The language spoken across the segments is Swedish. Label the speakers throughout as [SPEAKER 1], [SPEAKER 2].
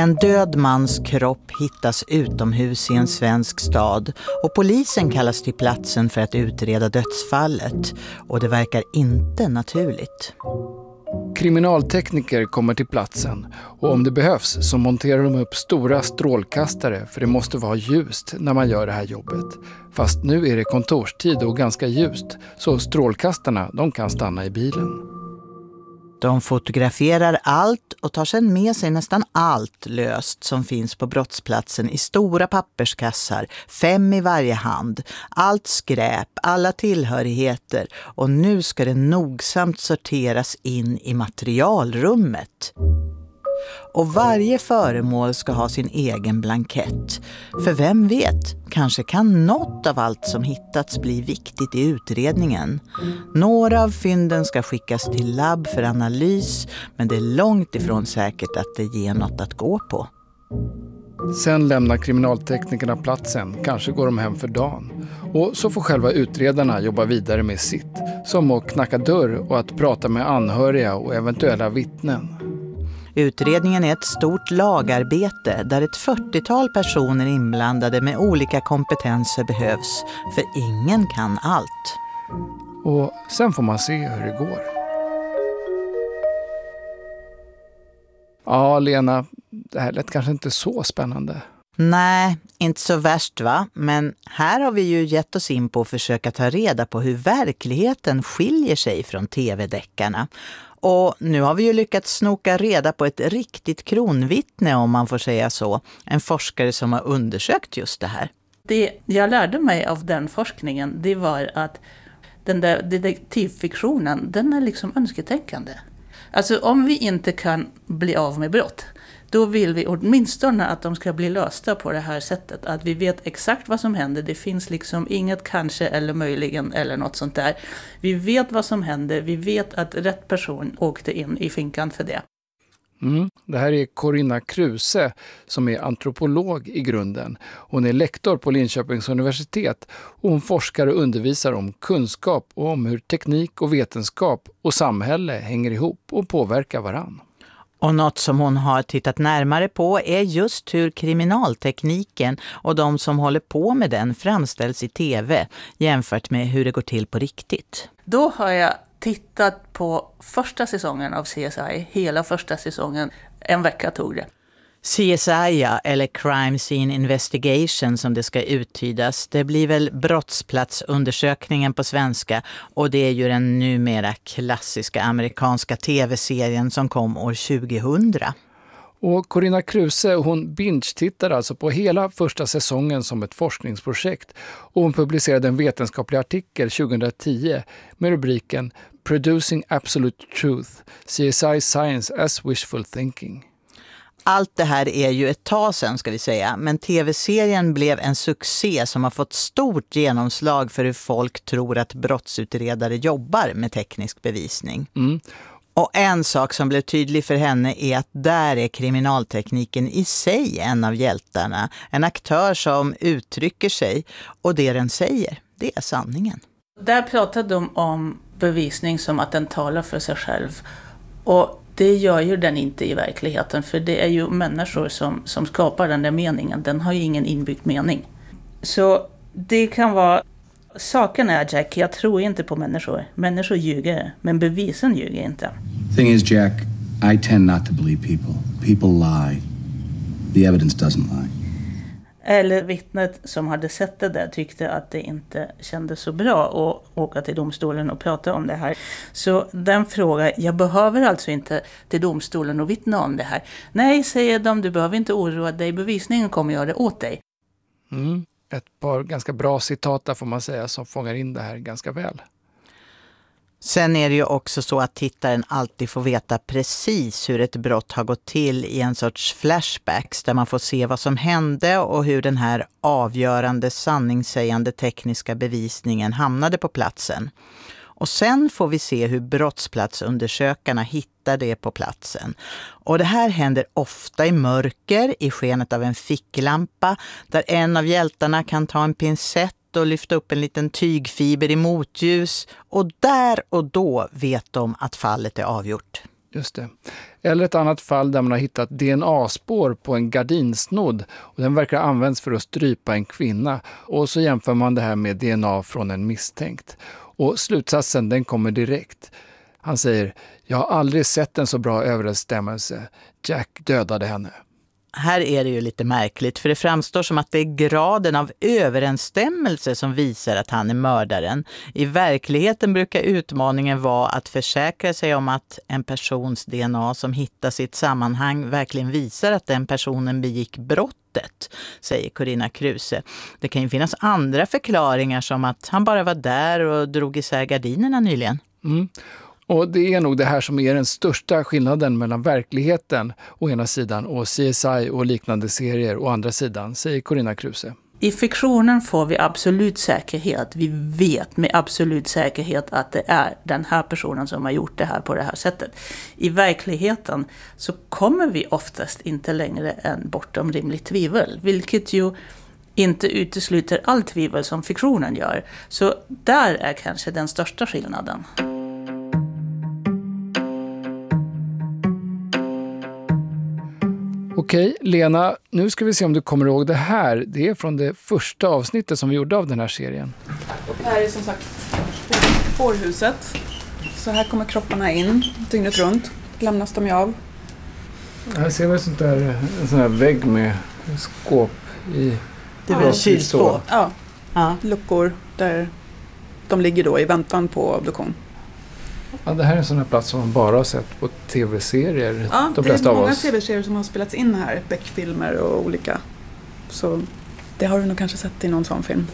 [SPEAKER 1] En död mans kropp hittas utomhus i en svensk stad och polisen kallas till platsen för att utreda dödsfallet. Och det verkar inte naturligt.
[SPEAKER 2] Kriminaltekniker kommer till platsen och om det behövs så monterar de upp stora strålkastare för det måste vara ljust när man gör det här jobbet. Fast nu är det kontorstid och ganska ljust så strålkastarna de kan stanna i bilen.
[SPEAKER 1] De fotograferar allt och tar sedan med sig nästan allt löst som finns på brottsplatsen i stora papperskassar, 5 i varje hand. Allt skräp, alla tillhörigheter och nu ska det nogsamt sorteras in i materialrummet. Och varje föremål ska ha sin egen blankett. För vem vet, kanske kan något av allt som hittats bli viktigt i utredningen. Några av fynden ska skickas till labb för analys, men det är långt ifrån säkert att det ger något att gå på.
[SPEAKER 2] Sen lämnar kriminalteknikerna platsen, kanske går de hem för dagen. Och så får själva utredarna jobba vidare med sitt, som att knacka dörr och att prata med anhöriga och eventuella vittnen.
[SPEAKER 1] Utredningen är ett stort lagarbete där ett 40-tal personer inblandade med olika kompetenser behövs, för ingen kan allt.
[SPEAKER 2] Och sen får man se hur det går. Ja, Lena, det här lät kanske inte så spännande.
[SPEAKER 1] Nej, inte så värst va? Men här har vi ju gett oss in på att försöka ta reda på hur verkligheten skiljer sig från tv-deckarna. Och nu har vi ju lyckats snoka reda på ett riktigt kronvittne om man får säga så. En forskare som har undersökt just det här.
[SPEAKER 3] Det jag lärde mig av den forskningen det var att den där detektivfiktionen den är liksom önsketänkande. Alltså om vi inte kan bli av med brott då vill vi åtminstone att de ska bli lösta på det här sättet. Att vi vet exakt vad som händer. Det finns liksom inget kanske eller möjligen eller något sånt där. Vi vet vad som händer. Vi vet att rätt person åkte in i finkan för det.
[SPEAKER 2] Det här är Corinna Kruse som är antropolog i grunden. Hon är lektor på Linköpings universitet och hon forskar och undervisar om kunskap och om hur teknik och vetenskap och samhälle hänger ihop och påverkar varann.
[SPEAKER 1] Och något som hon har tittat närmare på är just hur kriminaltekniken och de som håller på med den framställs i tv jämfört med hur det går till på riktigt.
[SPEAKER 3] Då har jag tittat på första säsongen av CSI, hela första säsongen, en vecka tog det.
[SPEAKER 1] CSI, eller Crime Scene Investigation som det ska uttydas, det blir väl brottsplatsundersökningen på svenska och det är ju den numera klassiska amerikanska tv-serien som kom år 2000.
[SPEAKER 2] Och Corinna Kruse hon binge-tittar alltså på hela första säsongen som ett forskningsprojekt och hon publicerade en vetenskaplig artikel 2010 med rubriken Producing Absolute Truth, CSI Science as Wishful Thinking.
[SPEAKER 1] Allt det här är ju ett tag sedan ska vi säga, men tv-serien blev en succé som har fått stort genomslag för hur folk tror att brottsutredare jobbar med teknisk bevisning. Och en sak som blev tydlig för henne är att där är kriminaltekniken i sig en av hjältarna. En aktör som uttrycker sig och det den säger, det är sanningen.
[SPEAKER 3] Där pratade de om bevisning som att den talar för sig själv och det gör ju den inte i verkligheten för det är ju människor som skapar den där meningen. Den har ju ingen inbyggd mening. Så det kan vara... Saken är Jack, jag tror inte på människor. Människor ljuger, men bevisen ljuger inte.
[SPEAKER 4] Thing is Jack, I tend not to believe people. People lie. The evidence doesn't lie.
[SPEAKER 3] Eller vittnet som hade sett det där tyckte att det inte kändes så bra att åka till domstolen och prata om det här. Så den frågan, jag behöver alltså inte till domstolen och vittna om det här. Nej, säger de, du behöver inte oroa dig, bevisningen kommer göra det åt dig.
[SPEAKER 2] Ett par ganska bra citat där får man säga som fångar in det här ganska väl.
[SPEAKER 1] Sen är det ju också så att tittaren alltid får veta precis hur ett brott har gått till i en sorts flashbacks där man får se vad som hände och hur den här avgörande sanningssägande tekniska bevisningen hamnade på platsen. Och sen får vi se hur brottsplatsundersökarna hittar det på platsen. Och det här händer ofta i mörker, i skenet av en ficklampa, där en av hjältarna kan ta en pincett och lyfta upp en liten tygfiber i motljus. Och där och då vet de att fallet är avgjort.
[SPEAKER 2] Just det. Eller ett annat fall där man har hittat DNA-spår på en gardinsnodd och den verkar ha använts för att strypa en kvinna. Och så jämför man det här med DNA från en misstänkt. Och slutsatsen den kommer direkt. Han säger, jag har aldrig sett en så bra överensstämmelse. Jack dödade henne.
[SPEAKER 1] Här är det ju lite märkligt, för det framstår som att det är graden av överensstämmelse som visar att han är mördaren. I verkligheten brukar utmaningen vara att försäkra sig om att en persons DNA som hittas i ett sammanhang verkligen visar att den personen begick brottet, säger Corinna Kruse. Det kan ju finnas andra förklaringar som att han bara var där och drog isär gardinerna nyligen.
[SPEAKER 2] Mm. Och det är nog det här som är den största skillnaden mellan verkligheten å ena sidan och CSI och liknande serier å andra sidan, säger Corinna Kruse.
[SPEAKER 3] I fiktionen får vi absolut säkerhet. Vi vet med absolut säkerhet att det är den här personen som har gjort det här på det här sättet. I verkligheten så kommer vi oftast inte längre än bortom rimligt tvivel, vilket ju inte utesluter all tvivel som fiktionen gör. Så där är kanske den största skillnaden.
[SPEAKER 2] Okej, Lena, nu ska vi se om du kommer ihåg det här. Det är från det första avsnittet som vi gjorde av den här serien.
[SPEAKER 5] Det här är som sagt fårhuset. Så här kommer kropparna in dygnet runt. Lämnas de ju av.
[SPEAKER 2] Här ser vi en sån här vägg med skåp i.
[SPEAKER 1] Det är väl kylskåp.
[SPEAKER 5] Ja, luckor där de ligger då i väntan på obduktion.
[SPEAKER 2] Ja, det här är en sån här plats som man bara har sett på tv-serier.
[SPEAKER 5] Ja,
[SPEAKER 2] de
[SPEAKER 5] det är många
[SPEAKER 2] av oss.
[SPEAKER 5] tv-serier som har spelats in här. Beck-filmer och olika. Så det har du nog kanske sett i någon sån film.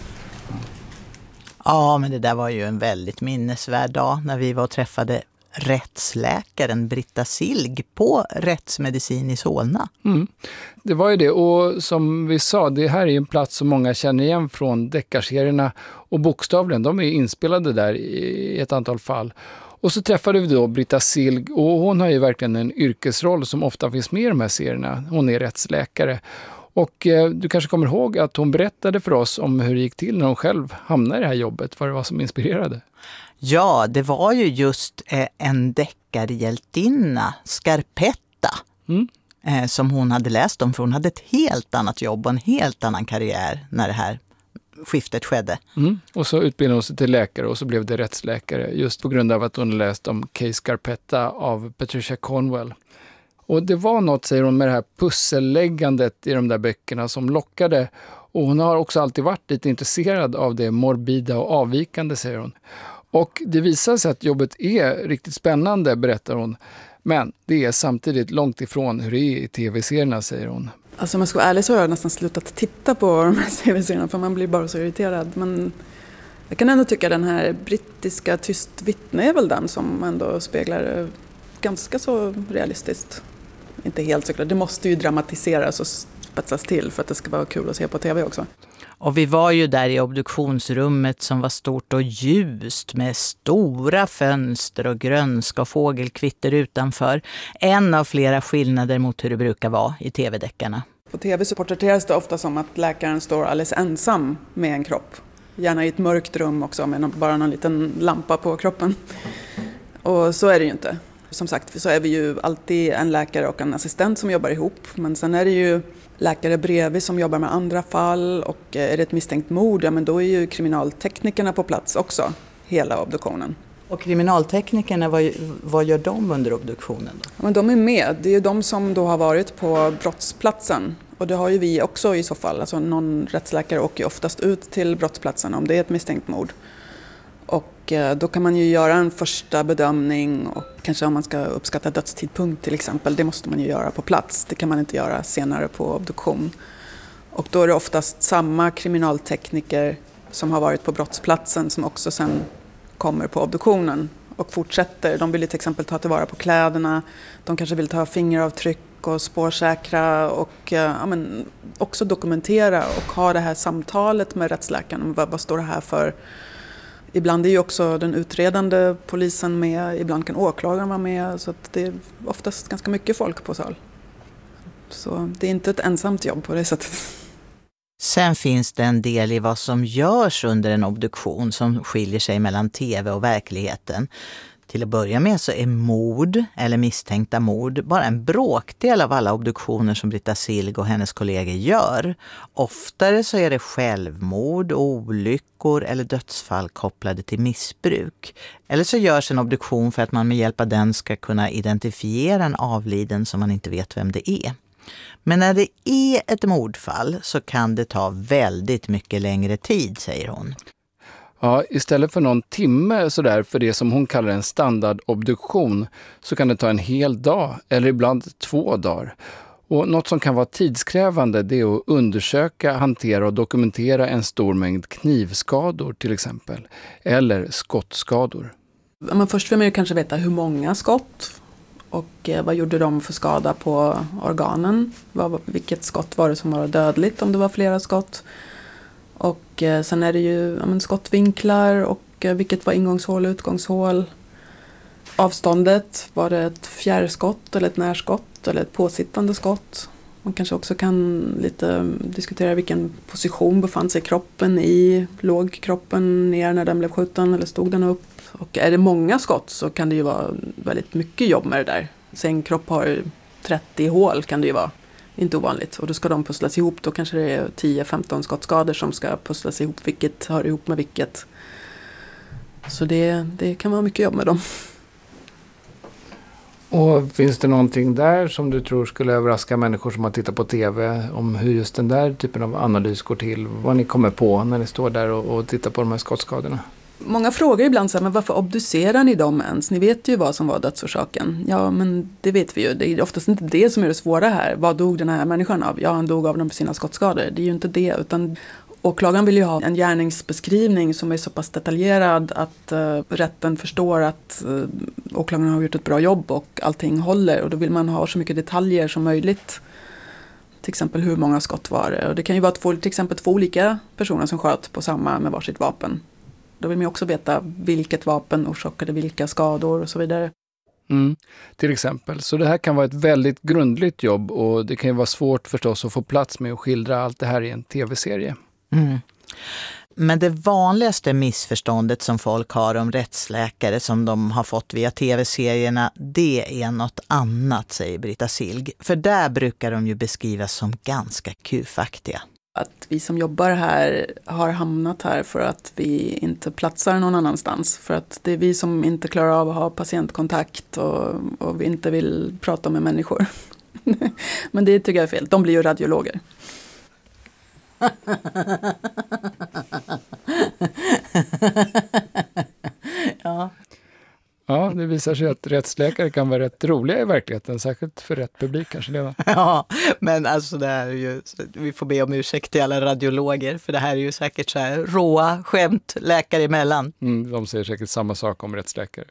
[SPEAKER 1] Ja, men det där var ju en väldigt minnesvärd dag när vi var och träffade rättsläkaren Britta Silg på Rättsmedicin i Solna.
[SPEAKER 2] Mm. Det var ju det, och som vi sa, det här är en plats som många känner igen från deckarserierna, och bokstavligen, de är inspelade där i ett antal fall. Och så träffade vi då Britta Silg, och hon har ju verkligen en yrkesroll som ofta finns med i de här serierna. Hon är rättsläkare. Och du kanske kommer ihåg att hon berättade för oss om hur det gick till när hon själv hamnade i det här jobbet, vad det var som inspirerade.
[SPEAKER 1] Ja, det var ju just en deckarhjältinna, Scarpetta, som hon hade läst om. För hon hade ett helt annat jobb och en helt annan karriär när det här skiftet skedde.
[SPEAKER 2] Och så utbildade hon sig till läkare och så blev det rättsläkare just på grund av att hon läst om Case Scarpetta av Patricia Cornwell. Och det var något, säger hon, med det här pusselläggandet i de där böckerna som lockade. Och hon har också alltid varit lite intresserad av det morbida och avvikande, säger hon. Och det visar sig att jobbet är riktigt spännande, berättar hon. Men det är samtidigt långt ifrån hur det är i tv-serierna, säger hon.
[SPEAKER 5] Alltså om jag ska vara ärlig så har jag nästan slutat titta på de här tv-serierna för man blir bara så irriterad. Men jag kan ändå tycka den här brittiska Tyst vittne är väl den som ändå speglar ganska så realistiskt. Inte helt såklart, det måste ju dramatiseras och spetsas till för att det ska vara kul att se på tv också.
[SPEAKER 1] Och vi var ju där i obduktionsrummet som var stort och ljust med stora fönster och grönska och fågelkvitter utanför. En av flera skillnader mot hur det brukar vara i tv-deckarna.
[SPEAKER 5] På tv så porträtteras det ofta som att läkaren står alldeles ensam med en kropp. Gärna i ett mörkt rum också med bara någon liten lampa på kroppen. Och så är det ju inte. Som sagt så är vi ju alltid en läkare och en assistent som jobbar ihop. Men sen är det ju läkare bredvid som jobbar med andra fall, och är det ett misstänkt mord, ja men då är ju kriminalteknikerna på plats också, hela obduktionen.
[SPEAKER 1] Och kriminalteknikerna, vad gör de under obduktionen då?
[SPEAKER 5] Ja, men de är med, det är ju de som då har varit på brottsplatsen, och det har ju vi också i så fall. Alltså någon rättsläkare åker oftast ut till brottsplatsen om det är ett misstänkt mord. Och då kan man ju göra en första bedömning, och kanske om man ska uppskatta dödstidpunkt till exempel, det måste man ju göra på plats. Det kan man inte göra senare på obduktion. Och då är det oftast samma kriminaltekniker som har varit på brottsplatsen som också sen kommer på obduktionen och fortsätter. De vill till exempel ta tillvara på kläderna, de kanske vill ta fingeravtryck och spårsäkra och men också dokumentera och ha det här samtalet med rättsläkaren. Vad står det här för? Ibland är ju också den utredande polisen med, ibland kan åklagaren vara med, så att det är oftast ganska mycket folk på sal. Så det är inte ett ensamt jobb på det sättet.
[SPEAKER 1] Sen finns det en del i vad som görs under en obduktion som skiljer sig mellan tv och verkligheten. Till att börja med så är mord eller misstänkta mord bara en bråkdel av alla obduktioner som Britta Silg och hennes kollegor gör. Oftare så är det självmord, olyckor eller dödsfall kopplade till missbruk. Eller så görs en obduktion för att man med hjälp av den ska kunna identifiera en avliden som man inte vet vem det är. Men när det är ett mordfall så kan det ta väldigt mycket längre tid, säger hon.
[SPEAKER 2] Ja, istället för någon timme sådär för det som hon kallar en standardobduktion så kan det ta en hel dag eller ibland 2 dagar. Och något som kan vara tidskrävande det är att undersöka, hantera och dokumentera en stor mängd knivskador till exempel. Eller skottskador.
[SPEAKER 5] Men först vill man ju kanske veta hur många skott och vad gjorde de för skada på organen. Vilket skott var det som var dödligt om det var flera skott. Och sen är det ju skottvinklar och vilket var ingångshål och utgångshål. Avståndet, var det ett fjärrskott eller ett närskott eller ett påsittande skott. Man kanske också kan lite diskutera vilken position befann sig kroppen i. Låg kroppen ner när den blev skjuten eller stod den upp? Och är det många skott så kan det ju vara väldigt mycket jobb med det där. Så en kropp har 30 hål kan det ju vara. Inte ovanligt. Och då ska de pusslas ihop. Då kanske det är 10-15 skottskador som ska pusslas ihop. Vilket hör ihop med vilket. Så det kan vara mycket jobb med dem.
[SPEAKER 2] Och finns det någonting där som du tror skulle överraska människor som har tittat på tv om hur just den där typen av analys går till? Vad ni kommer på när ni står där och tittar på de här skottskadorna?
[SPEAKER 5] Många frågar ibland så här, men varför obducerar ni dem ens? Ni vet ju vad som var dödsorsaken. Ja, men det vet vi ju. Det är oftast inte det som är det svåra här. Vad dog den här människan av? Ja, han dog av dem på sina skottskador. Det är ju inte det, utan åklagaren vill ju ha en gärningsbeskrivning som är så pass detaljerad att rätten förstår att åklagaren har gjort ett bra jobb och allting håller. Och då vill man ha så mycket detaljer som möjligt. Till exempel hur många skott var det? Och det kan ju vara till exempel 2 olika personer som sköt på samma med varsitt vapen. Då vill man också veta vilket vapen orsakade vilka skador och så vidare.
[SPEAKER 2] Till exempel. Så det här kan vara ett väldigt grundligt jobb och det kan ju vara svårt förstås att få plats med att skildra allt det här i en tv-serie.
[SPEAKER 1] Men det vanligaste missförståndet som folk har om rättsläkare som de har fått via tv-serierna, det är något annat, säger Britta Silg. För där brukar de ju beskrivas som ganska kufaktiga.
[SPEAKER 5] Att vi som jobbar här har hamnat här för att vi inte platsar någon annanstans. För att det är vi som inte klarar av att ha patientkontakt och vi inte vill prata med människor. Men det tycker jag är fel. De blir ju radiologer.
[SPEAKER 1] Ja.
[SPEAKER 2] Ja, det visar sig att rättsläkare kan vara rätt roliga i verkligheten, särskilt för rätt publik kanske, Lena.
[SPEAKER 1] Ja, men alltså det här är ju, vi får be om ursäkt till alla radiologer, för det här är ju säkert så här råa skämt läkare emellan.
[SPEAKER 2] De säger säkert samma sak om rättsläkare.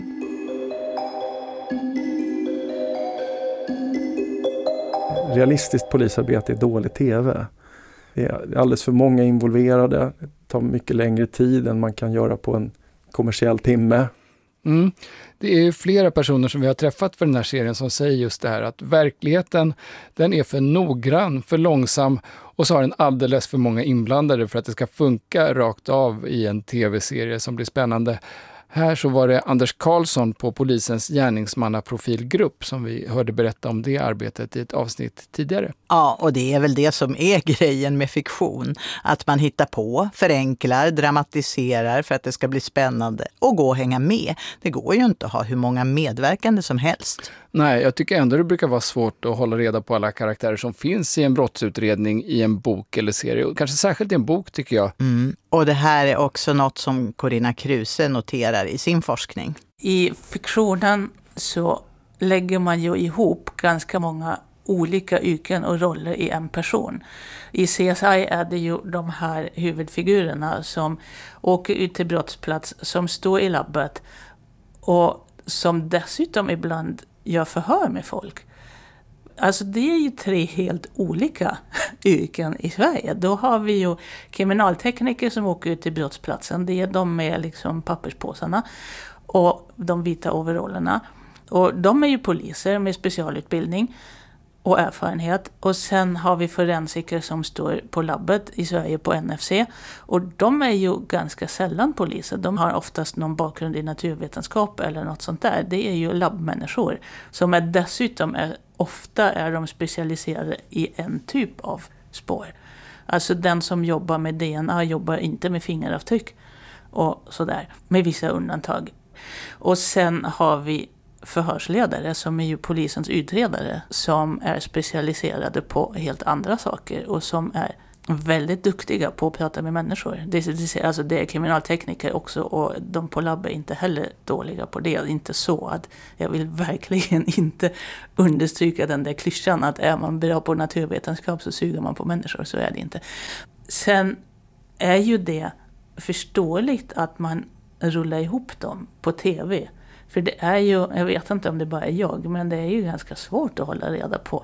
[SPEAKER 6] Realistiskt polisarbete är dålig tv. Det är alldeles för många involverade. Det tar mycket längre tid än man kan göra på en kommersiell timme.
[SPEAKER 2] Det är flera personer som vi har träffat för den här serien som säger just det här att verkligheten, den är för noggrann, för långsam och så har den alldeles för många inblandade för att det ska funka rakt av i en tv-serie som blir spännande. Här så var det Anders Karlsson på polisens gärningsmannaprofilgrupp som vi hörde berätta om det arbetet i ett avsnitt tidigare.
[SPEAKER 1] Ja, och det är väl det som är grejen med fiktion. Att man hittar på, förenklar, dramatiserar för att det ska bli spännande och gå och hänga med. Det går ju inte att ha hur många medverkande som helst.
[SPEAKER 2] Nej, jag tycker ändå det brukar vara svårt att hålla reda på alla karaktärer som finns i en brottsutredning i en bok eller serie. Och kanske särskilt i en bok tycker jag.
[SPEAKER 1] Och det här är också något som Corinna Kruse noterar i sin forskning.
[SPEAKER 3] I fiktionen så lägger man ju ihop ganska många olika yrken och roller i en person. I CSI är det ju de här huvudfigurerna som åker ut till brottsplats, som står i labbet och som dessutom ibland gör förhör med folk. Alltså det är ju 3 helt olika yrken i Sverige. Då har vi ju kriminaltekniker som åker ut till brottsplatsen. Det är de med liksom papperspåsarna och de vita overallerna. Och de är ju poliser med specialutbildning. och erfarenhet. Och sen har vi forensiker som står på labbet i Sverige på NFC. Och de är ju ganska sällan poliser. De har oftast någon bakgrund i naturvetenskap eller något sånt där. Det är ju labbmänniskor som ofta är de specialiserade i en typ av spår. Alltså den som jobbar med DNA jobbar inte med fingeravtryck och sådär, med vissa undantag. Och sen har vi förhörsledare som är ju polisens utredare som är specialiserade på helt andra saker och som är väldigt duktiga på att prata med människor. Det är kriminaltekniker också och de på labb är inte heller dåliga på det. Inte så att jag vill verkligen inte understryka den där klyschan att är man bra på naturvetenskap så suger man på människor, så är det inte. Sen är ju det förståeligt att man rullar ihop dem på tv. För det är ju, jag vet inte om det bara är jag, men det är ju ganska svårt att hålla reda på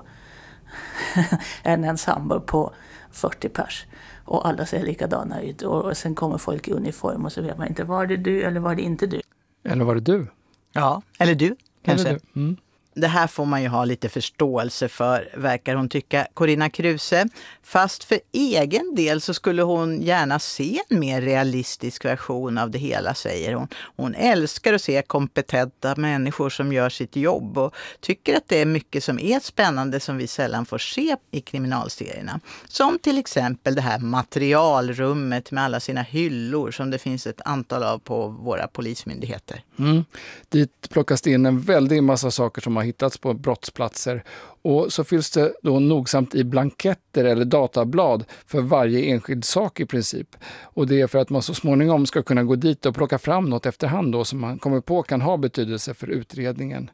[SPEAKER 3] en ensemble på 40 pers. Och alla ser likadana ut. Och sen kommer folk i uniform och så vet man inte, var det du eller var det inte du?
[SPEAKER 2] Eller var det du?
[SPEAKER 1] Ja, eller du kanske.
[SPEAKER 2] Eller du. Mm.
[SPEAKER 1] Det här får man ju ha lite förståelse för, verkar hon tycka, Corinna Kruse. Fast för egen del så skulle hon gärna se en mer realistisk version av det hela, säger hon. Hon älskar att se kompetenta människor som gör sitt jobb och tycker att det är mycket som är spännande som vi sällan får se i kriminalserierna. Som till exempel det här materialrummet med alla sina hyllor som det finns ett antal av på våra polismyndigheter.
[SPEAKER 2] Mm. Dit plockas det in en väldig massa saker som har hittats på brottsplatser och så fylls det då nogsamt i blanketter eller datablad för varje enskild sak i princip. Och det är för att man så småningom ska kunna gå dit och plocka fram något efterhand då som man kommer på kan ha betydelse för utredningen.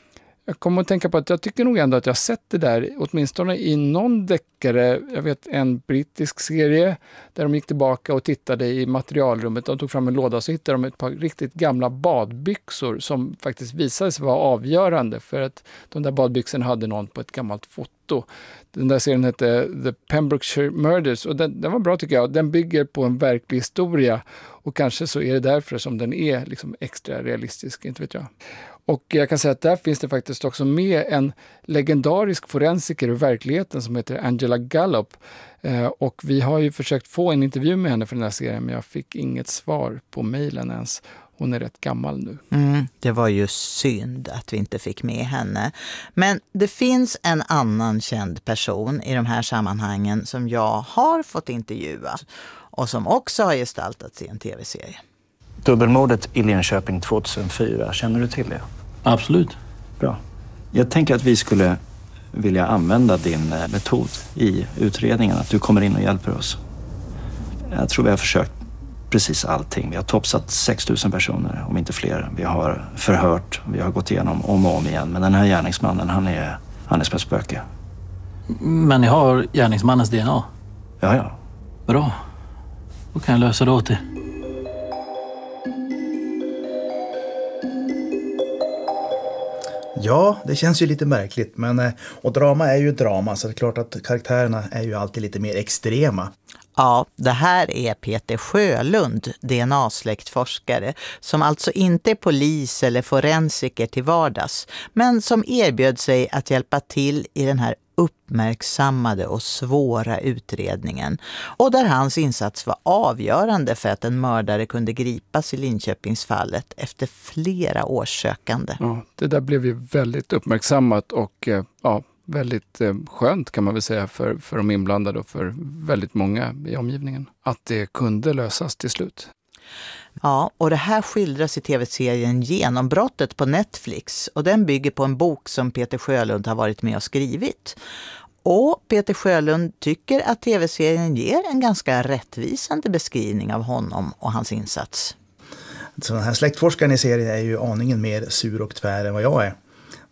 [SPEAKER 2] Jag kommer att tänka på att jag tycker nog ändå att jag sett det där åtminstone i någon deckare. Jag vet en brittisk serie där de gick tillbaka och tittade i materialrummet. De tog fram en låda och så hittade de ett par riktigt gamla badbyxor som faktiskt visade sig vara avgörande för att de där badbyxorna hade någon på ett gammalt foto. Den där serien hette The Pembrokeshire Murders och den var bra tycker jag. Den bygger på en verklig historia och kanske så är det därför som den är liksom extra realistisk, inte vet jag. Och jag kan säga att där finns det faktiskt också med en legendarisk forensiker ur verkligheten som heter Angela Gallop. Och vi har ju försökt få en intervju med henne för den här serien men jag fick inget svar på mejlen ens. Hon är rätt gammal nu.
[SPEAKER 1] Det var ju synd att vi inte fick med henne. Men det finns en annan känd person i de här sammanhangen som jag har fått intervjua och som också har gestaltats i en tv-serie.
[SPEAKER 7] Dubbelmordet i Linköping 2004, känner du till det?
[SPEAKER 8] Absolut.
[SPEAKER 7] Bra. Jag tänker att vi skulle vilja använda din metod i utredningen, att du kommer in och hjälper oss. Jag tror vi har försökt precis allting. Vi har topsat 6 000 personer, om inte fler. Vi har förhört, vi har gått igenom om och om igen. Men den här gärningsmannen, han är som ett spöke.
[SPEAKER 8] Men ni har gärningsmannens DNA?
[SPEAKER 7] Ja.
[SPEAKER 8] Bra. Då kan jag lösa det åt dig.
[SPEAKER 9] Ja, det känns ju lite märkligt, men och drama är ju drama så det är klart att karaktärerna är ju alltid lite mer extrema.
[SPEAKER 1] Ja, det här är Peter Sjölund, DNA-släktforskare, som alltså inte är polis eller forensiker till vardags, men som erbjöd sig att hjälpa till i den här uppmärksammade och svåra utredningen. Och där hans insats var avgörande för att en mördare kunde gripas i Linköpingsfallet efter flera års sökande.
[SPEAKER 2] Ja, det där blev ju väldigt uppmärksammat och väldigt skönt kan man väl säga för de inblandade och för väldigt många i omgivningen. Att det kunde lösas till slut.
[SPEAKER 1] Ja, och det här skildras i tv-serien Genombrottet på Netflix och den bygger på en bok som Peter Sjölund har varit med och skrivit. Och Peter Sjölund tycker att tv-serien ger en ganska rättvisande beskrivning av honom och hans insats.
[SPEAKER 9] Så den här släktforskaren i serien är ju aningen mer sur och tvär än vad jag är.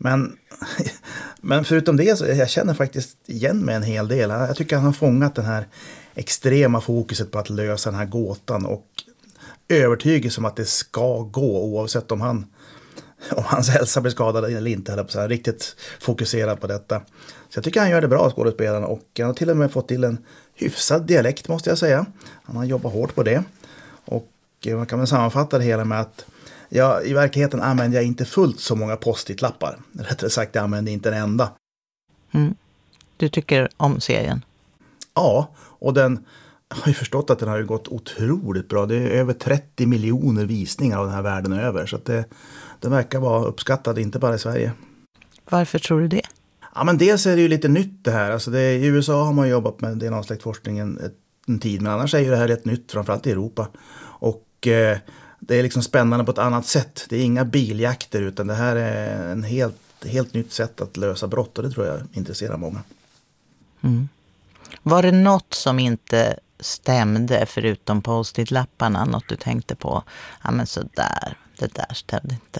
[SPEAKER 9] Men förutom det så jag känner faktiskt igen mig en hel del. Jag tycker att han har fångat den här extrema fokuset på att lösa den här gåtan och övertygelse om att det ska gå oavsett om hans hälsa blir skadad eller inte. Eller så här, riktigt fokuserad på detta. Så jag tycker han gör det bra, skådespelaren, och han har till och med fått till en hyfsad dialekt måste jag säga. Han har jobbat hårt på det. Och man kan väl sammanfatta det hela med att i verkligheten använder jag inte fullt så många post-it-lappar. Rättare sagt, jag använder inte en enda.
[SPEAKER 1] Du tycker om serien?
[SPEAKER 9] Ja, och den har ju förstått att den har ju gått otroligt bra. Det är över 30 miljoner visningar av den här världen över. Så att det verkar vara uppskattad, inte bara i Sverige.
[SPEAKER 1] Varför tror du det?
[SPEAKER 9] Ja, men dels är det ju lite nytt det här. Alltså i USA har man jobbat med DNA-släktforskningen en tid. Men annars är ju det här rätt nytt, framförallt i Europa. Och det är liksom spännande på ett annat sätt. Det är inga biljakter, utan det här är en helt nytt sätt att lösa brott. Och det tror jag intresserar många.
[SPEAKER 1] Mm. Var det något som inte stämde förutom post-it-lapparna? Något du tänkte på? Ja, men så där. Det där stämde inte.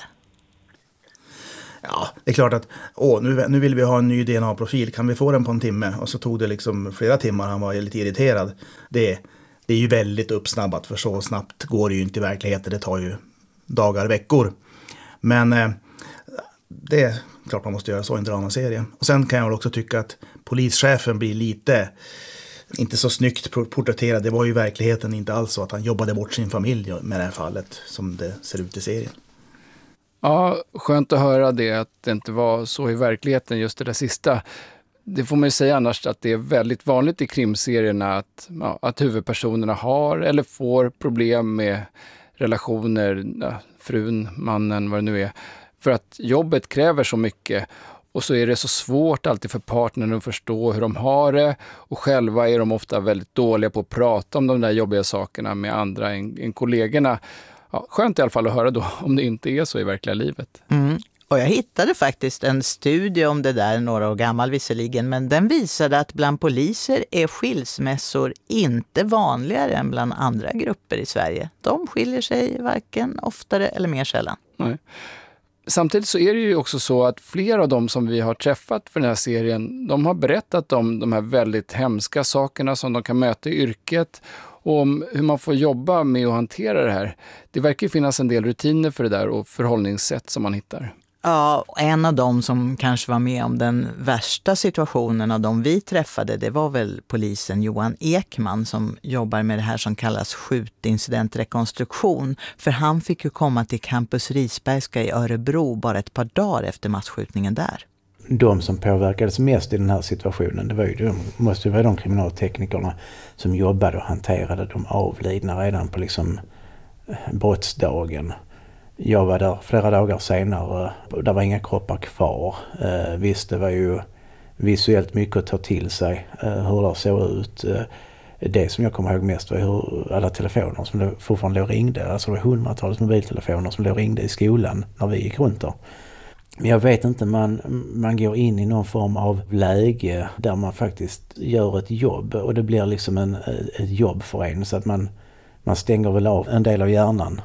[SPEAKER 9] Ja, det är klart att nu vill vi ha en ny DNA-profil. Kan vi få den på en timme? Och så tog det liksom flera timmar. Han var lite irriterad. Det är ju väldigt uppsnabbat, för så snabbt går det ju inte i verkligheten. Det tar ju dagar, veckor. Men det är klart man måste göra så i en dramaserie. Och sen kan jag väl också tycka att polischefen blir lite, inte så snyggt porträtterad. Det var ju i verkligheten inte alls så att han jobbade bort sin familj med det här fallet som det ser ut i serien.
[SPEAKER 2] Ja, skönt att höra det, att det inte var så i verkligheten, just det där sista. Det får man ju säga annars, att det är väldigt vanligt i krimserierna att huvudpersonerna har eller får problem med relationer, frun, mannen, vad det nu är. För att jobbet kräver så mycket, och så är det så svårt alltid för partnern att förstå hur de har det, och själva är de ofta väldigt dåliga på att prata om de där jobbiga sakerna med andra än kollegorna. Ja, skönt i alla fall att höra då om det inte är så i verkliga livet.
[SPEAKER 1] Mm. Och jag hittade faktiskt en studie om det där, några år gammal visserligen, men den visade att bland poliser är skilsmässor inte vanligare än bland andra grupper i Sverige. De skiljer sig varken oftare eller mer sällan.
[SPEAKER 2] Nej. Samtidigt så är det ju också så att flera av dem som vi har träffat för den här serien, de har berättat om de här väldigt hemska sakerna som de kan möta i yrket, och om hur man får jobba med att hantera det här. Det verkar ju finnas en del rutiner för det där och förhållningssätt som man hittar.
[SPEAKER 1] Ja, en av dem som kanske var med om den värsta situationen av de vi träffade, det var väl polisen Johan Ekman som jobbar med det här som kallas skjutincidentrekonstruktion. För han fick ju komma till Campus Risbergska i Örebro bara ett par dagar efter massskjutningen där.
[SPEAKER 10] De som påverkades mest i den här situationen, det var ju måste ju vara de kriminalteknikerna som jobbade och hanterade de avlidna redan på liksom brottsdagen. Jag var där flera dagar senare, det var inga kroppar kvar. Visst, det var ju visuellt mycket att ta till sig hur det såg ut. Det som jag kommer ihåg mest var hur alla telefoner som fortfarande ringde, alltså det var hundratals mobiltelefoner som ringde i skolan när vi gick runt där. Men jag vet inte, man går in i någon form av läge där man faktiskt gör ett jobb, och det blir liksom ett jobb för en, så att man stänger väl av en del av hjärnan.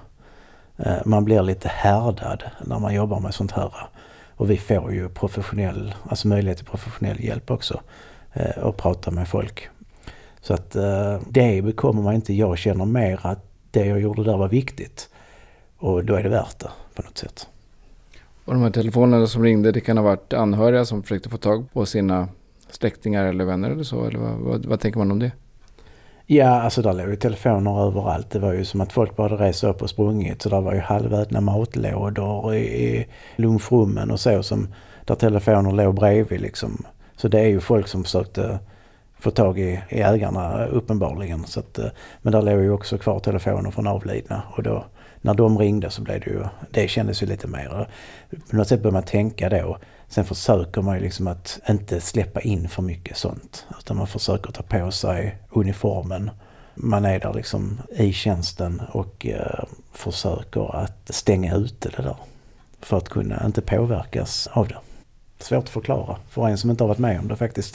[SPEAKER 10] Man blir lite härdad när man jobbar med sånt här, och vi får ju möjlighet till professionell hjälp också, och prata med folk. Så att det bekommer man inte. Jag känner mer att det jag gjorde där var viktigt, och då är det värt det på något sätt.
[SPEAKER 2] Och de här telefonerna som ringde, det kan ha varit anhöriga som försökte få tag på sina släktingar eller vänner eller så, eller vad tänker man om det?
[SPEAKER 10] Ja, alltså där låg ju telefoner överallt. Det var ju som att folk bara resa upp och sprungit, så där var ju halvätna matlådor i lunchrummen och så, som där telefoner låg bredvid liksom. Så det är ju folk som försökte få tag i ägarna uppenbarligen. Så att, men där låg ju också kvar telefoner från avlidna, och då när de ringde så blev det kändes ju lite mer. På något sätt bör man tänka då. Sen försöker man ju liksom att inte släppa in för mycket sånt. Utan man försöker ta på sig uniformen. Man är där liksom i tjänsten och försöker att stänga ute det där. För att kunna inte påverkas av det. Svårt att förklara för en som inte har varit med om det faktiskt.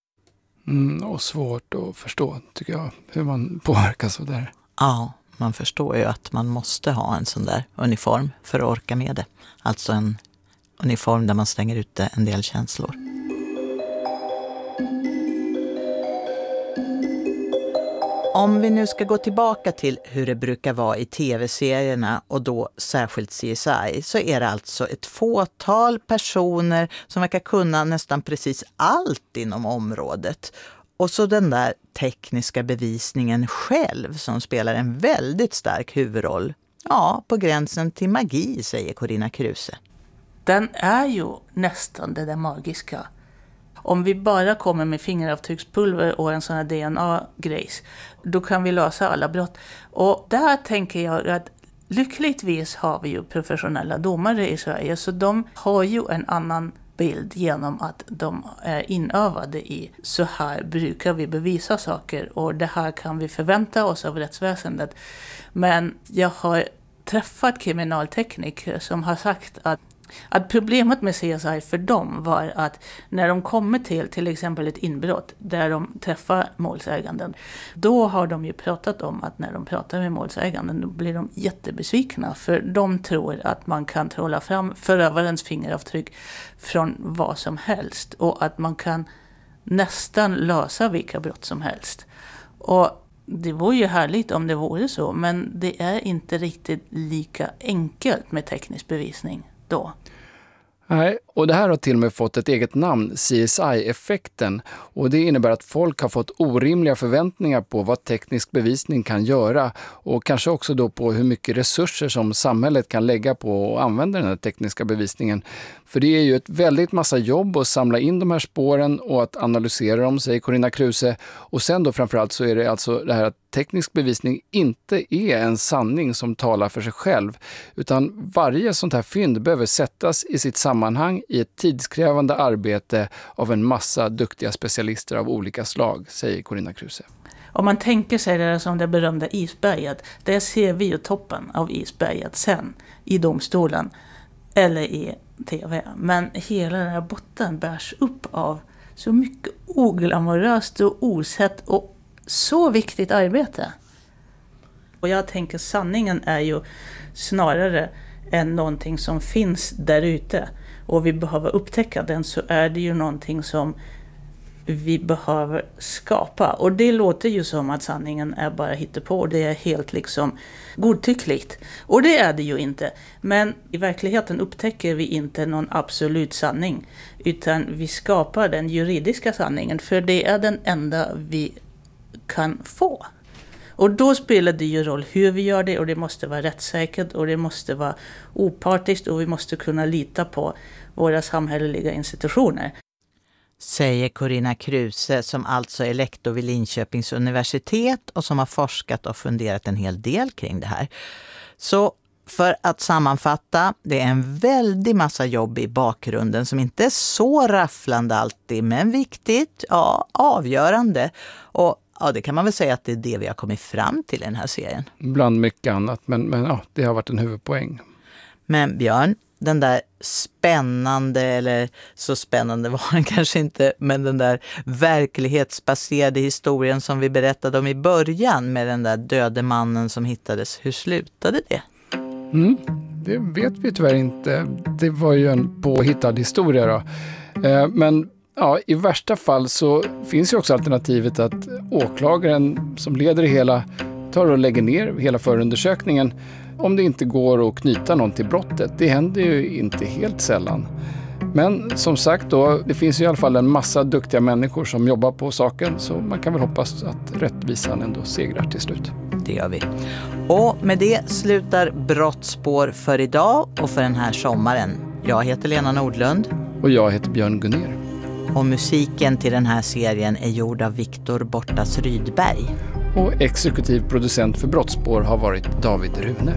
[SPEAKER 2] Och svårt att förstå, tycker jag, hur man påverkas av det här.
[SPEAKER 1] Ja, man förstår ju att man måste ha en sån där uniform för att orka med det. Alltså en uniform där man stänger ute en del känslor. Om vi nu ska gå tillbaka till hur det brukar vara i tv-serierna, och då särskilt CSI, så är det alltså ett fåtal personer som verkar kunna nästan precis allt inom området. Och så den där tekniska bevisningen själv som spelar en väldigt stark huvudroll. Ja, på gränsen till magi, säger Corina Kruse.
[SPEAKER 3] Den är ju nästan det där magiska. Om vi bara kommer med fingeravtryckspulver och en sån här DNA-grejs, då kan vi lösa alla brott. Och där tänker jag att lyckligtvis har vi ju professionella domare i Sverige, så de har ju en annan bild genom att de är inövade i så här brukar vi bevisa saker och det här kan vi förvänta oss av rättsväsendet. Men jag har träffat kriminaltekniker som har sagt att problemet med CSI för dem var att när de kommer till exempel ett inbrott där de träffar målsäganden, då har de ju pratat om att när de pratar med målsäganden då blir de jättebesvikna, för de tror att man kan trolla fram förövarens fingeravtryck från vad som helst och att man kan nästan lösa vilka brott som helst. Och det vore ju härligt om det vore så, men det är inte riktigt lika enkelt med teknisk bevisning då.
[SPEAKER 2] Nej, och det här har till och med fått ett eget namn, CSI-effekten. Och det innebär att folk har fått orimliga förväntningar på vad teknisk bevisning kan göra. Och kanske också då på hur mycket resurser som samhället kan lägga på att använda den här tekniska bevisningen. För det är ju ett väldigt massa jobb att samla in de här spåren och att analysera dem, säger Corinna Kruse. Och sen då framförallt så är det alltså det här att teknisk bevisning inte är en sanning som talar för sig själv, utan varje sånt här fynd behöver sättas i sitt sammanhang i ett tidskrävande arbete av en massa duktiga specialister av olika slag, säger Corinna Kruse.
[SPEAKER 3] Om man tänker sig det som det berömda isberget, där ser vi ju toppen av isberget sen i domstolen eller i tv. Men hela den här botten bärs upp av så mycket oglamoröst och osett och så viktigt arbete. Och jag tänker sanningen är ju snarare än någonting som finns där ute och vi behöver upptäcka den, så är det ju någonting som vi behöver skapa. Och det låter ju som att sanningen är bara hittepå. Det är helt liksom godtyckligt. Och det är det ju inte. Men i verkligheten upptäcker vi inte någon absolut sanning, utan vi skapar den juridiska sanningen, för det är den enda vi kan få. Och då spelar det ju roll hur vi gör det, och det måste vara rättssäkert och det måste vara opartiskt och vi måste kunna lita på våra samhälleliga institutioner.
[SPEAKER 1] Säger Corinna Kruse, som alltså är lektor vid Linköpings universitet och som har forskat och funderat en hel del kring det här. Så för att sammanfatta, det är en väldig massa jobb i bakgrunden som inte är så rafflande alltid, men viktigt, ja, avgörande. Och ja, det kan man väl säga att det är det vi har kommit fram till i den här serien.
[SPEAKER 2] Bland mycket annat, men ja, det har varit en huvudpoäng.
[SPEAKER 1] Men Björn, den där spännande, eller så spännande var den kanske inte, men den där verklighetsbaserade historien som vi berättade om i början med den där döde mannen som hittades, hur slutade det?
[SPEAKER 2] Det vet vi tyvärr inte. Det var ju en påhittad historia då. Men ja, i värsta fall så finns ju också alternativet att åklagaren som leder det hela tar och lägger ner hela förundersökningen om det inte går att knyta någon till brottet. Det händer ju inte helt sällan. Men som sagt då, det finns ju i alla fall en massa duktiga människor som jobbar på saken, så man kan väl hoppas att rättvisan ändå segrar till slut.
[SPEAKER 1] Det gör vi. Och med det slutar Brottspår för idag och för den här sommaren. Jag heter Lena Nordlund.
[SPEAKER 2] Och jag heter Björn Gunnér.
[SPEAKER 1] Och musiken till den här serien är gjord av Viktor Bortas Rydberg.
[SPEAKER 2] Och exekutiv producent för Brottspår har varit David Rune.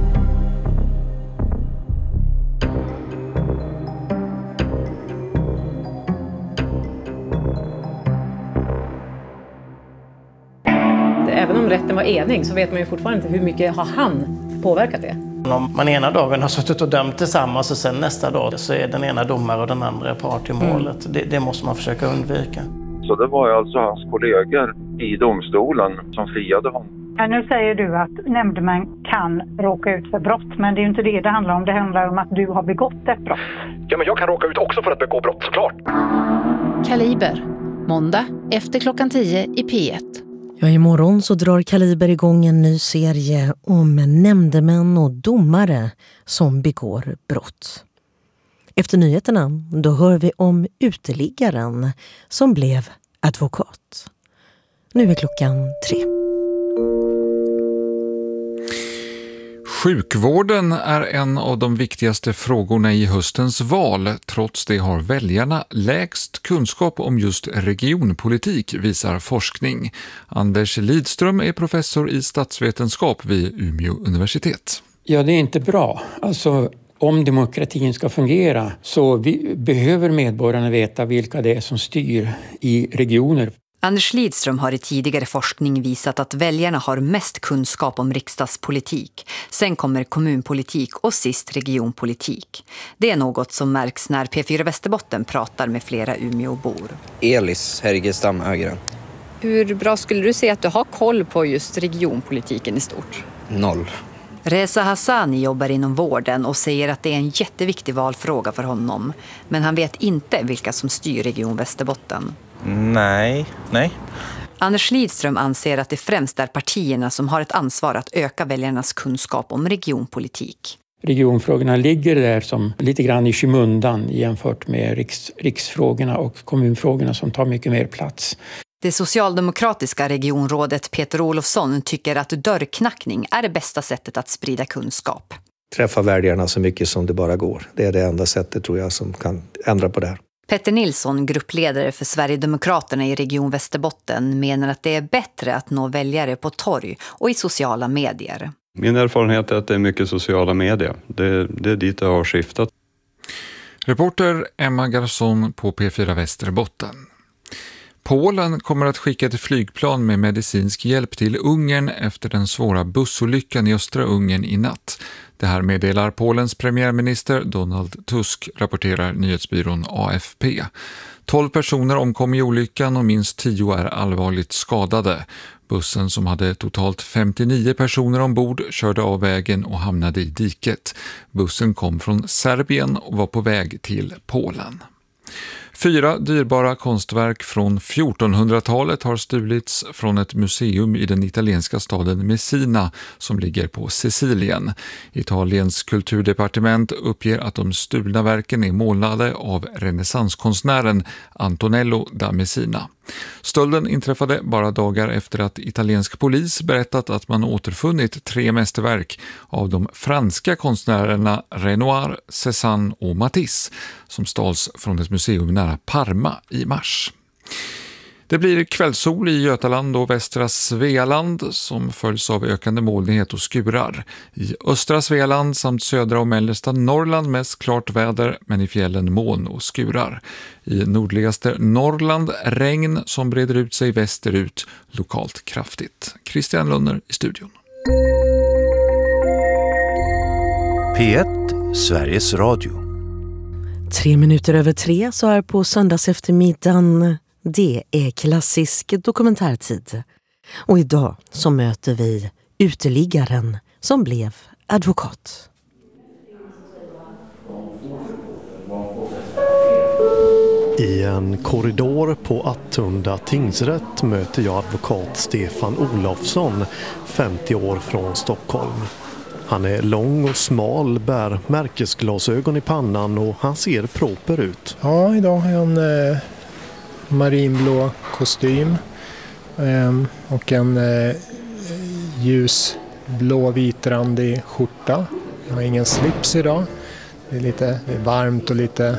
[SPEAKER 11] Även om rätten var enig så vet man ju fortfarande inte hur mycket har han påverkat det.
[SPEAKER 12] Om man ena dagen har suttit och dömt tillsammans och sen nästa dag så är den ena domare och den andra part i målet. Det måste man försöka undvika.
[SPEAKER 13] Så det var ju alltså hans kollegor i domstolen som friade honom.
[SPEAKER 14] Ja, nu säger du att nämndemän kan råka ut för brott, men det är ju inte det handlar om. Det handlar om att du har begått ett brott.
[SPEAKER 15] Ja, men jag kan råka ut också för att begå brott, såklart.
[SPEAKER 16] Kaliber, måndag efter 10:00 i P1.
[SPEAKER 17] Ja, imorgon så drar Kaliber igång en ny serie om nämndemän och domare som begår brott. Efter nyheterna då hör vi om uteliggaren som blev advokat. Nu är klockan 3.
[SPEAKER 18] Sjukvården är en av de viktigaste frågorna i höstens val. Trots det har väljarna lägst kunskap om just regionpolitik, visar forskning. Anders Lidström är professor i statsvetenskap vid Umeå universitet.
[SPEAKER 19] Ja, det är inte bra. Alltså, om demokratin ska fungera så behöver medborgarna veta vilka det är som styr i regioner.
[SPEAKER 20] Anders Lidström har i tidigare forskning visat att väljarna har mest kunskap om riksdagspolitik. Sen kommer kommunpolitik och sist regionpolitik. Det är något som märks när P4 Västerbotten pratar med flera Umeåbor.
[SPEAKER 21] Elis Hergestam Ögren.
[SPEAKER 20] Hur bra skulle du säga att du har koll på just regionpolitiken i stort?
[SPEAKER 21] 0.
[SPEAKER 20] Reza Hassani jobbar inom vården och säger att det är en jätteviktig valfråga för honom. Men han vet inte vilka som styr Region Västerbotten.
[SPEAKER 22] Nej.
[SPEAKER 20] Anders Lidström anser att det främst är partierna som har ett ansvar att öka väljarnas kunskap om regionpolitik.
[SPEAKER 19] Regionfrågorna ligger där som lite grann i skymundan jämfört med riksfrågorna och kommunfrågorna som tar mycket mer plats.
[SPEAKER 20] Det socialdemokratiska regionrådet Peter Olofsson tycker att dörrknackning är det bästa sättet att sprida kunskap.
[SPEAKER 23] Träffa väljarna så mycket som det bara går. Det är det enda sättet, tror jag, som kan ändra på det här.
[SPEAKER 20] Petter Nilsson, gruppledare för Sverigedemokraterna i Region Västerbotten, menar att det är bättre att nå väljare på torg och i sociala medier.
[SPEAKER 24] Min erfarenhet är att det är mycket sociala medier. Det är dit det har skiftat.
[SPEAKER 18] Reporter Emma Garson på P4 Västerbotten. Polen kommer att skicka ett flygplan med medicinsk hjälp till Ungern efter den svåra bussolyckan i östra Ungern i natt. Det här meddelar Polens premiärminister Donald Tusk, rapporterar nyhetsbyrån AFP. 12 personer omkom i olyckan och minst 10 är allvarligt skadade. Bussen, som hade totalt 59 personer ombord, körde av vägen och hamnade i diket. Bussen kom från Serbien och var på väg till Polen. 4 dyrbara konstverk från 1400-talet har stulits från ett museum i den italienska staden Messina som ligger på Sicilien. Italiens kulturdepartement uppger att de stulna verken är målade av renässanskonstnären Antonello da Messina. Stölden inträffade bara dagar efter att italiensk polis berättat att man återfunnit 3 mästerverk av de franska konstnärerna Renoir, Cézanne och Matisse som stals från ett museum nära Parma i mars. Det blir kvällssol i Götaland och västra Svealand som följs av ökande molnighet och skurar. I östra Svealand samt södra och mellersta Norrland mest klart väder, men i fjällen moln och skurar. I nordligaste Norrland regn som breder ut sig västerut, lokalt kraftigt. Christian Lunner i studion.
[SPEAKER 25] P1, Sveriges Radio.
[SPEAKER 17] 3:03 så här på söndags eftermiddagen. Det är klassisk dokumentärtid. Och idag så möter vi uteliggaren som blev advokat.
[SPEAKER 26] I en korridor på Attunda tingsrätt möter jag advokat Stefan Olofsson, 50 år från Stockholm. Han är lång och smal, bär märkesglasögon i pannan och han ser proper ut.
[SPEAKER 27] Ja, idag har jag en marinblå kostym och en ljusblå vitrandig skjorta. Jag har ingen slips idag. Det är varmt och lite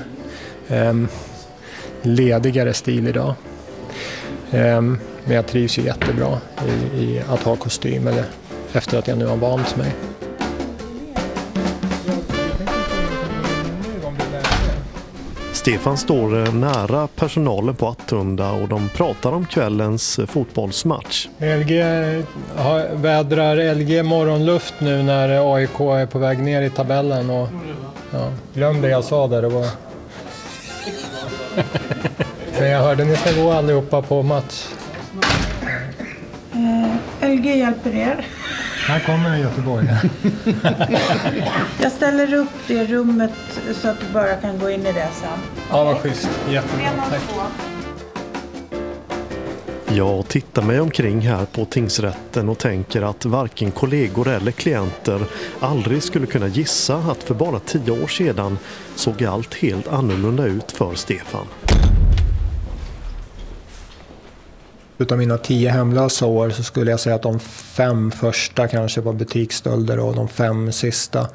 [SPEAKER 27] ledigare stil idag. Men jag trivs ju jättebra i att ha kostym efter att jag nu har vant mig.
[SPEAKER 26] Stefan står nära personalen på Attunda och de pratar om kvällens fotbollsmatch.
[SPEAKER 27] Vädrar LG morgonluft nu när AIK är på väg ner i tabellen. Och, ja, glöm det jag sa där. Det var... Men jag hörde ni ska gå allihopa på match.
[SPEAKER 28] LG hjälper er.
[SPEAKER 27] Här kommer Göteborg.
[SPEAKER 28] Jag ställer upp det rummet så att du bara kan gå in i det sen.
[SPEAKER 27] Ja, vad schysst. Jättebra. Tack.
[SPEAKER 26] Jag tittar mig omkring här på tingsrätten och tänker att varken kollegor eller klienter aldrig skulle kunna gissa att för bara 10 år sedan såg allt helt annorlunda ut för Stefan.
[SPEAKER 27] Utav mina 10 hemlösa år så skulle jag säga att de 5 första kanske var butiksstölder och de 5 sista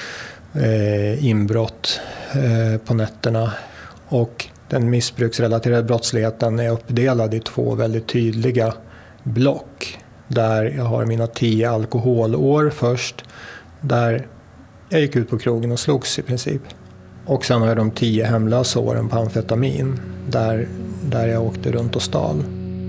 [SPEAKER 27] inbrott på nätterna. Och den missbruksrelaterade brottsligheten är uppdelad i 2 väldigt tydliga block. Där jag har mina 10 alkoholår först, där jag gick ut på krogen och slogs i princip. Och sen har jag de 10 hemlösa åren på amfetamin, där jag åkte runt och stal.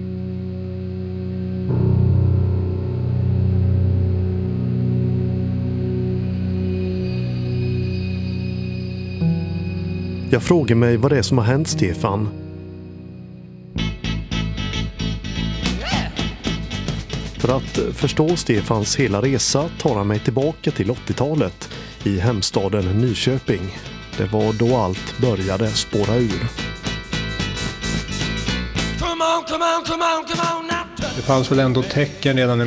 [SPEAKER 26] Jag frågar mig vad det är som har hänt Stefan. För att förstå Stefans hela resa tar han mig tillbaka till 80-talet i hemstaden Nyköping. Det var då allt började spåra ur.
[SPEAKER 27] Det fanns väl ändå tecken redan